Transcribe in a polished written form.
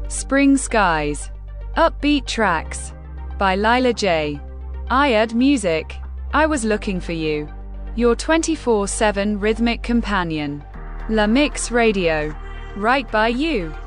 Spring Skies. Upbeat tracks. By Lila J. Ayad Music. I Was Looking for You. Your 24/7 rhythmic companion. La Mix Radio. Right by you.